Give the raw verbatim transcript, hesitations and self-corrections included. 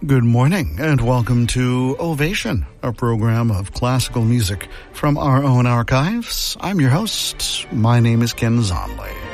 Good morning and welcome to Ovation, a program of classical music from our own archives. I'm your host. My name is Ken Zonley.